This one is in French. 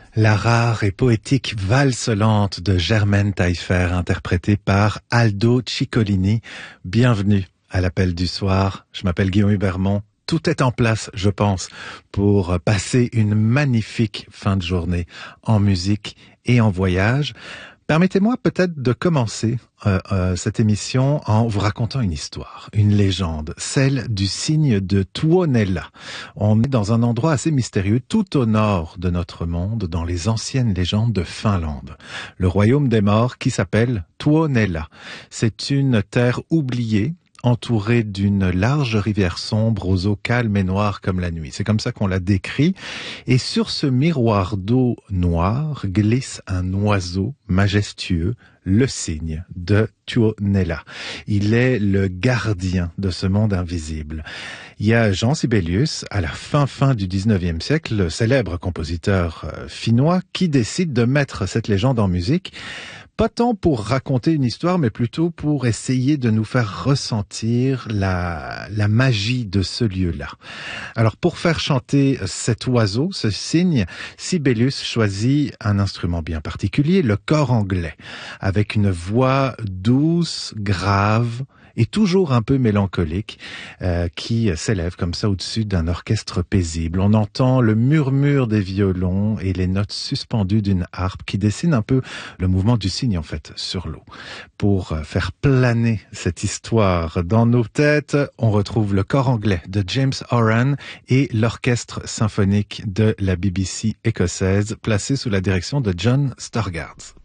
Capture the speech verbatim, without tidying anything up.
La rare et poétique valse lente de Germaine Taillefer, interprétée par Aldo Ciccolini. Bienvenue à l'appel du soir. Je m'appelle Guillaume Hubermont. Tout est en place, je pense, pour passer une magnifique fin de journée en musique et en voyage. Permettez-moi peut-être de commencer euh, euh, cette émission en vous racontant une histoire, une légende, celle du cygne de Tuonela. On est dans un endroit assez mystérieux, tout au nord de notre monde, dans les anciennes légendes de Finlande. Le royaume des morts qui s'appelle Tuonela. C'est une terre oubliée, entouré d'une large rivière sombre aux eaux calmes et noires comme la nuit. C'est comme ça qu'on l'a décrit. Et sur ce miroir d'eau noire glisse un oiseau majestueux, le cygne de Tuonela. Il est le gardien de ce monde invisible. Il y a Jean Sibelius, à la fin fin du dix-neuvième siècle, le célèbre compositeur finnois, qui décide de mettre cette légende en musique. Pas tant pour raconter une histoire, mais plutôt pour essayer de nous faire ressentir la, la magie de ce lieu-là. Alors, pour faire chanter cet oiseau, ce cygne, Sibelius choisit un instrument bien particulier, le cor anglais, avec une voix douce, grave, et toujours un peu mélancolique, euh, qui s'élève comme ça au-dessus d'un orchestre paisible. On entend le murmure des violons et les notes suspendues d'une harpe qui dessine un peu le mouvement du cygne, en fait, sur l'eau. Pour faire planer cette histoire dans nos têtes, on retrouve le cor anglais de James Horan et l'orchestre symphonique de la B B C écossaise, placé sous la direction de John Stargard.